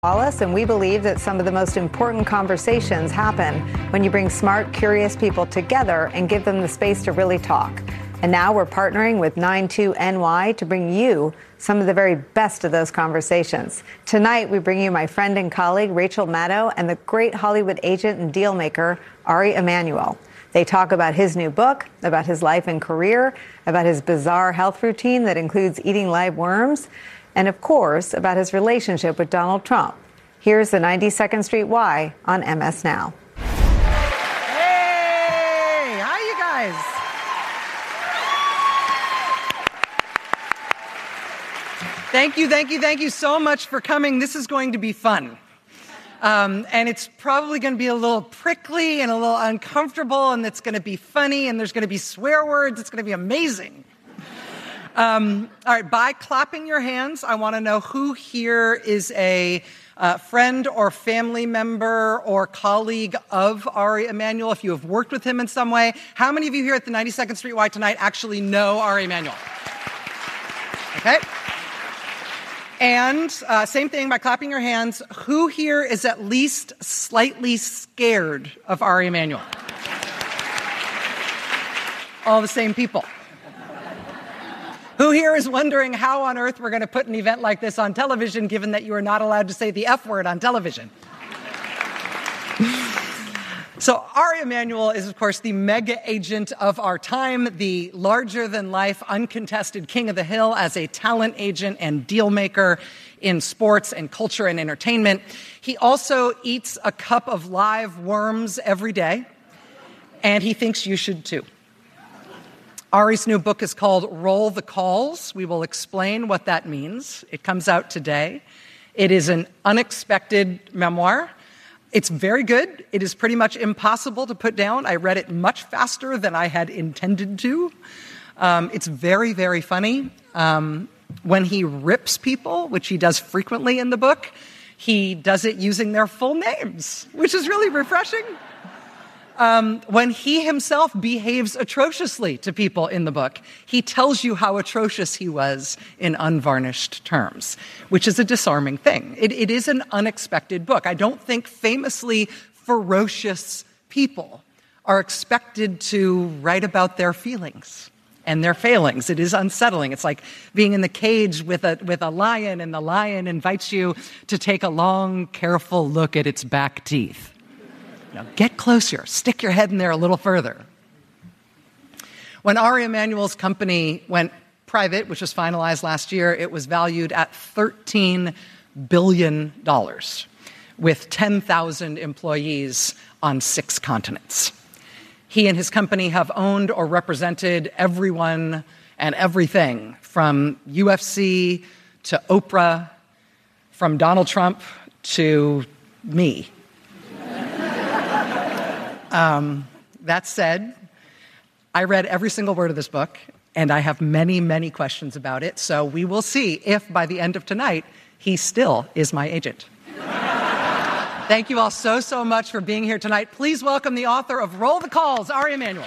Wallace, and we believe that some of the most important conversations happen when you bring smart, curious people together and give them the space to really talk. And now we're partnering with 92NY to bring you some of the very best of those conversations. Tonight, we bring you my friend and colleague, Rachel Maddow, and the great Hollywood agent and deal maker, Ari Emanuel. They talk about his new book, about his life and career, about his bizarre health routine that includes eating live worms, and of course, about his relationship with Donald Trump. Here's the 92nd Street Y on MS Now. Hey, hi you guys. Thank you so much for coming. This is going to be fun. And it's probably going to be a little prickly and a little uncomfortable, and it's going to be funny, and there's going to be swear words. It's going to be amazing. All right, by clapping your hands, I want to know who here is a friend or family member or colleague of Ari Emanuel, if you have worked with him in some way. How many of you here at the 92nd Street Y tonight actually know Ari Emanuel? Okay. And same thing, by clapping your hands, who here is at least slightly scared of Ari Emanuel? All the same people. Who here is wondering how on earth we're going to put an event like this on television, given that you are not allowed to say the F word on television? So Ari Emanuel is, of course, the mega agent of our time, the larger-than-life, uncontested king of the hill as a talent agent and deal maker in sports and culture and entertainment. He also eats a cup of live worms every day, and he thinks you should too. Ari's new book is called Roll the Calls. We will explain what that means. It comes out today. It is an unexpected memoir. It's very good. It is pretty much impossible to put down. I read it much faster than I had intended to. It's very, very funny. When he rips people, which he does frequently in the book, he does it using their full names, which is really refreshing. When he himself behaves atrociously to people in the book, he tells you how atrocious he was in unvarnished terms, which is a disarming thing. It is an unexpected book. I don't think famously ferocious people are expected to write about their feelings and their failings. It is unsettling. It's like being in the cage with a lion, and the lion invites you to take a long, careful look at its back teeth. Now, get closer. Stick your head in there a little further. When Ari Emanuel's company went private, which was finalized last year, it was valued at $13 billion, with 10,000 employees on 6 continents. He and his company have owned or represented everyone and everything from UFC to Oprah, from Donald Trump to me. That said, I read every single word of this book, and I have many, many questions about it, so we will see if by the end of tonight, he still is my agent. Thank you all so much for being here tonight. Please welcome the author of Roll the Calls, Ari Emanuel.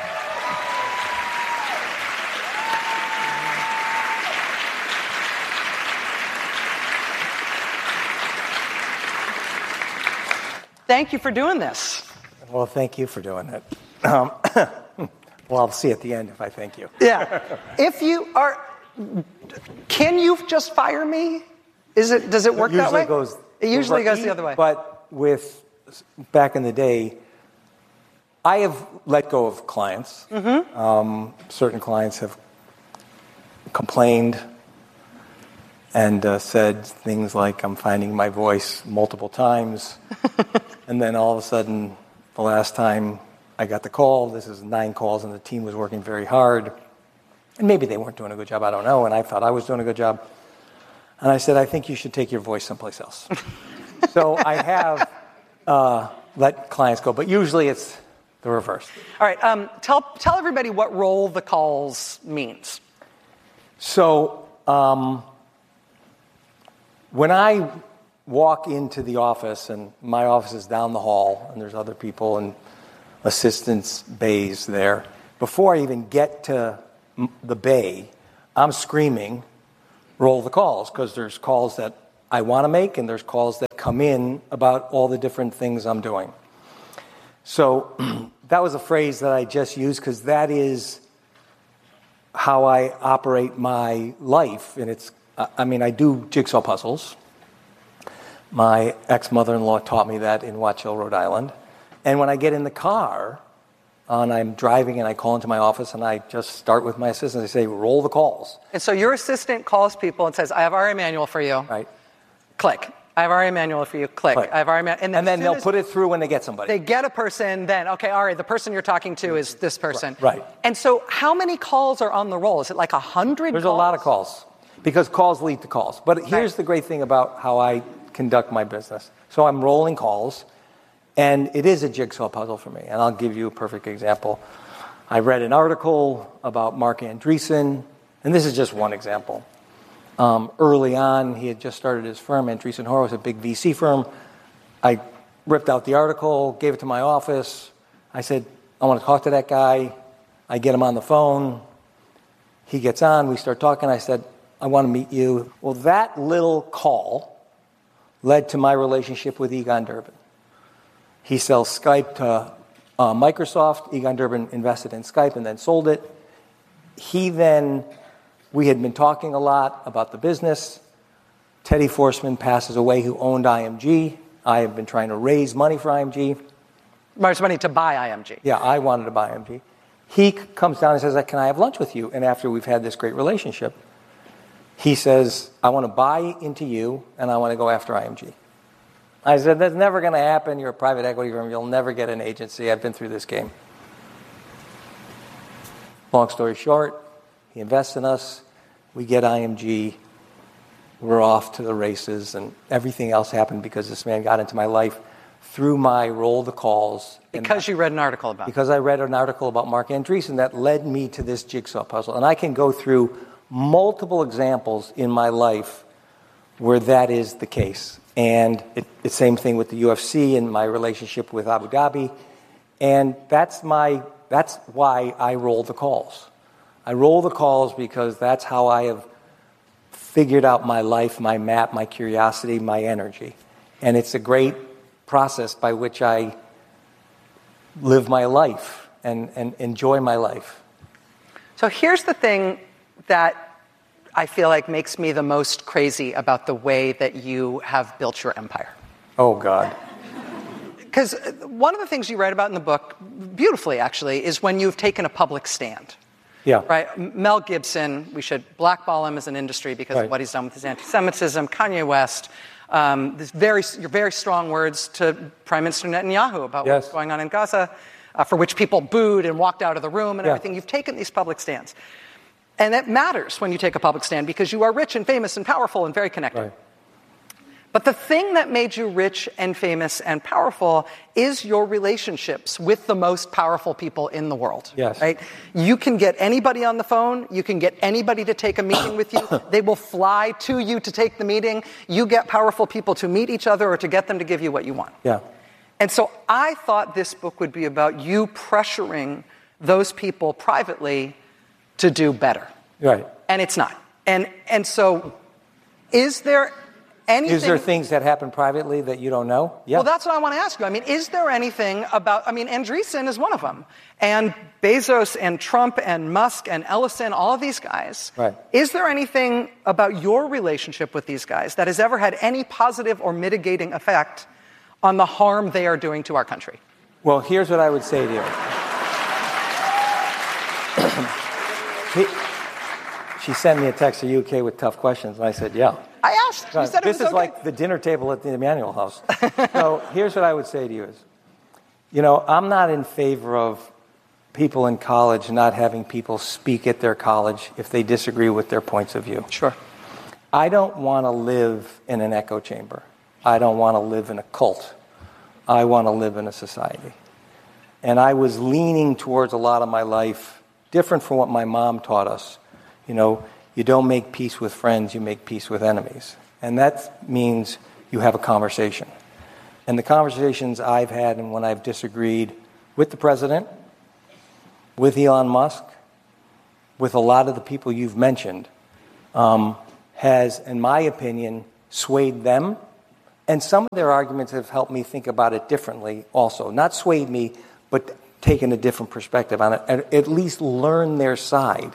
Thank you for doing this. Well, thank you for doing it. Well, I'll see at the end if I thank you. Yeah. If you are, can you just fire me? Does it work that way? It usually goes the other way. But back in the day, I have let go of clients. Mm-hmm. Certain clients have complained and said things like, I'm finding my voice multiple times. And then all of a sudden, the last time I got the call, this is 9 calls, and the team was working very hard. And maybe they weren't doing a good job, I don't know, and I thought I was doing a good job. And I said, I think you should take your voice someplace else. So I have let clients go, but usually it's the reverse. All right, tell everybody what Roll the Calls means. So when I walk into the office, and my office is down the hall, and there's other people and assistants bays there, before I even get to the bay, I'm screaming, roll the calls, because there's calls that I want to make, and there's calls that come in about all the different things I'm doing. So that was a phrase that I just used because that is how I operate my life. And I do jigsaw puzzles. My ex-mother-in-law taught me that in Watch Hill, Rhode Island. And when I get in the car and I'm driving and I call into my office and I just start with my assistant, I say, roll the calls. And so your assistant calls people and says, I have Ari Emanuel for you. Right. Click. I have Ari Emanuel for you. Click. Click. I have Ari Emanuel. And then they'll put it through when they get somebody. They get a person, then, okay, Ari, the person you're talking to is this person. Right. And so how many calls are on the roll? Is it like 100 There's calls? a lot of calls because calls lead to calls. But here's the great thing about how I conduct my business. So I'm rolling calls, and it is a jigsaw puzzle for me. And I'll give you a perfect example. I read an article about Mark Andreessen, and this is just one example. Early on, he had just started his firm. Andreessen Horowitz, a big VC firm. I ripped out the article, gave it to my office. I said, I want to talk to that guy. I get him on the phone. He gets on. We start talking. I said, I want to meet you. Well, that little call led to my relationship with Egon Durbin. He sells Skype to Microsoft. Egon Durbin invested in Skype and then sold it. We had been talking a lot about the business. Teddy Forsman passes away, who owned IMG. I have been trying to raise money for IMG. Raise money to buy IMG. Yeah, I wanted to buy IMG. He comes down and says, can I have lunch with you? And after we've had this great relationship, he says, I want to buy into you, and I want to go after IMG. I said, that's never going to happen. You're a private equity firm. You'll never get an agency. I've been through this game. Long story short, he invests in us. We get IMG. We're off to the races, and everything else happened because this man got into my life through my roll the calls. Because you read an article about it. Because I read an article about Mark Andreessen that led me to this jigsaw puzzle. And I can go through multiple examples in my life where that is the case. And it's the same thing with the UFC and my relationship with Abu Dhabi. And that's why I roll the calls. I roll the calls because that's how I have figured out my life, my map, my curiosity, my energy. And it's a great process by which I live my life and enjoy my life. So here's the thing that I feel like makes me the most crazy about the way that you have built your empire. Oh, God. Because one of the things you write about in the book, beautifully actually, is when you've taken a public stand. Yeah. Right? Mel Gibson, we should blackball him as an industry because of what he's done with his anti-Semitism. Kanye West, your very strong words to Prime Minister Netanyahu about what's going on in Gaza, for which people booed and walked out of the room and everything. You've taken these public stands. And it matters when you take a public stand because you are rich and famous and powerful and very connected. Right. But the thing that made you rich and famous and powerful is your relationships with the most powerful people in the world. Yes. Right? You can get anybody on the phone. You can get anybody to take a meeting with you. They will fly to you to take the meeting. You get powerful people to meet each other or to get them to give you what you want. Yeah. And so I thought this book would be about you pressuring those people privately to do better. Right. And it's not. And so is there anything... Is there things that happen privately that you don't know? Yeah. Well, that's what I want to ask you. I mean, is there anything about... I mean, Andreessen is one of them. And Bezos and Trump and Musk and Ellison, all of these guys. Right. Is there anything about your relationship with these guys that has ever had any positive or mitigating effect on the harm they are doing to our country? Well, here's what I would say to you. She sent me a text, are you okay with tough questions? And I said, yeah. I asked. You said it was This is okay. like the dinner table at the Emanuel house. So here's what I would say to you is, I'm not in favor of people in college not having people speak at their college if they disagree with their points of view. Sure. I don't want to live in an echo chamber. I don't want to live in a cult. I want to live in a society. And I was leaning towards a lot of my life, different from what my mom taught us. You don't make peace with friends, you make peace with enemies. And that means you have a conversation. And the conversations I've had and when I've disagreed with the president, with Elon Musk, with a lot of the people you've mentioned, has, in my opinion, swayed them. And some of their arguments have helped me think about it differently also. Not swayed me, but taken a different perspective on it, and at least learn their side.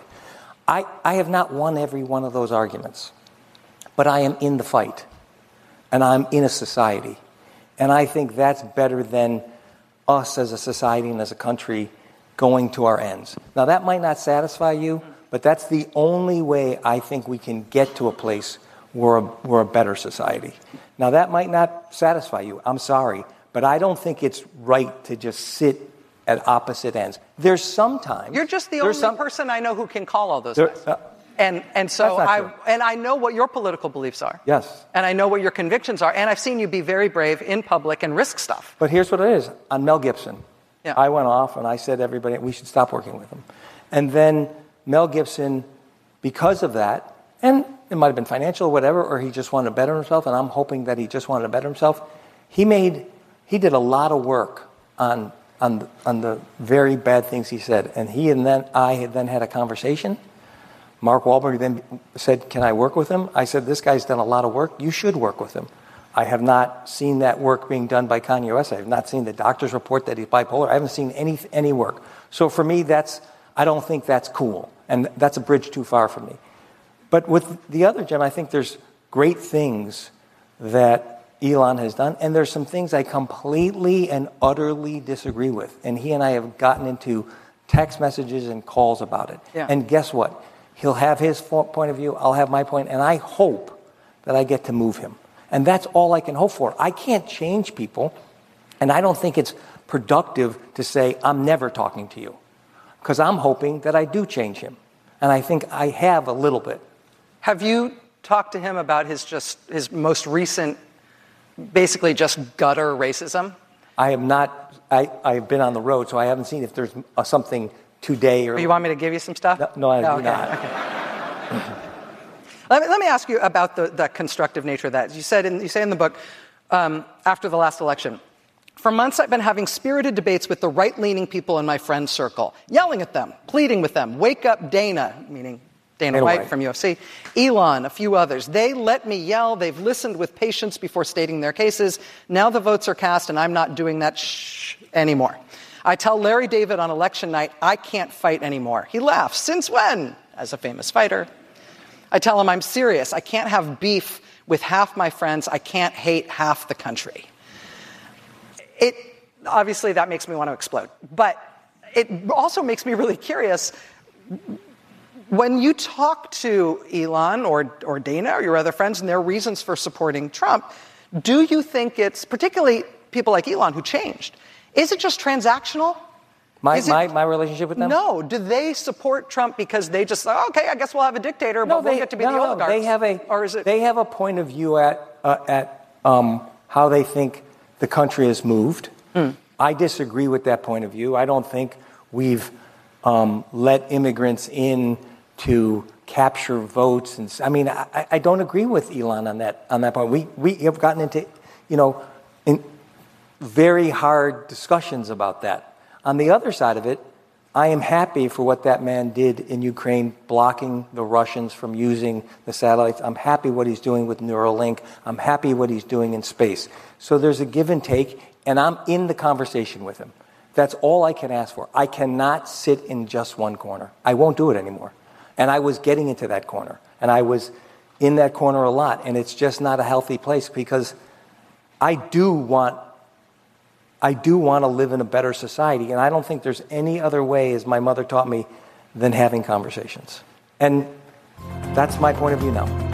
I have not won every one of those arguments, but I am in the fight, and I'm in a society. And I think that's better than us as a society and as a country going to our ends. Now, that might not satisfy you, but that's the only way I think we can get to a place where we're a better society. Now, that might not satisfy you. I'm sorry. But I don't think it's right to just sit at opposite ends. There's sometimes... You're just the only person I know who can call all those guys. And so I know what your political beliefs are. Yes. And I know what your convictions are. And I've seen you be very brave in public and risk stuff. But here's what it is. On Mel Gibson, yeah. I went off and I said to everybody, we should stop working with him. And then Mel Gibson, because of that, and it might have been financial or whatever, or he just wanted to better himself, and I'm hoping that he just wanted to better himself, he did a lot of work on the very bad things he said. And I had then had a conversation. Mark Wahlberg then said, can I work with him? I said, this guy's done a lot of work. You should work with him. I have not seen that work being done by Kanye West. I have not seen the doctor's report that he's bipolar. I haven't seen any work. So for me, I don't think that's cool. And that's a bridge too far for me. But with the other Jim, I think there's great things that Elon has done. And there's some things I completely and utterly disagree with. And he and I have gotten into text messages and calls about it. Yeah. And guess what? He'll have his point of view. I'll have my point. And I hope that I get to move him. And that's all I can hope for. I can't change people. And I don't think it's productive to say, I'm never talking to you. Because I'm hoping that I do change him. And I think I have a little bit. Have you talked to him about his most recent, basically just gutter racism? I have not. I've been on the road, so I haven't seen if there's something today or... You want me to give you some stuff? No, I do okay. not. Okay. Let me ask you about the constructive nature of that. You say in the book, after the last election, for months I've been having spirited debates with the right-leaning people in my friend circle, yelling at them, pleading with them, wake up Dana, meaning Dana White from UFC, Elon, a few others. They let me yell. They've listened with patience before stating their cases. Now the votes are cast, and I'm not doing that anymore. I tell Larry David on election night, I can't fight anymore. He laughs. Since when? As a famous fighter. I tell him I'm serious. I can't have beef with half my friends. I can't hate half the country. Obviously, that makes me want to explode. But it also makes me really curious. When you talk to Elon or Dana or your other friends and their reasons for supporting Trump, do you think it's, particularly people like Elon who changed, is it just transactional? My relationship with them? No. Do they support Trump because they just, okay, I guess we'll have a dictator, but we'll get to be the oligarchs? They have a point of view at how they think the country has moved. I disagree with that point of view. I don't think we've let immigrants in to capture votes. And I mean, I don't agree with Elon on that point. We have gotten into, in very hard discussions about that. On the other side of it, I am happy for what that man did in Ukraine, blocking the Russians from using the satellites. I'm happy what he's doing with Neuralink. I'm happy what he's doing in space. So there's a give and take, and I'm in the conversation with him. That's all I can ask for. I cannot sit in just one corner. I won't do it anymore. And I was getting into that corner, and I was in that corner a lot, and it's just not a healthy place because I do want to live in a better society, and I don't think there's any other way, as my mother taught me, than having conversations. And that's my point of view now.